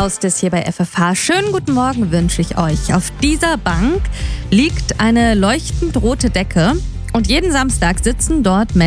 Hostess hier bei FFH. Schönen guten Morgen wünsche ich euch. Auf dieser Bank liegt eine leuchtend rote Decke und jeden Samstag sitzen dort Menschen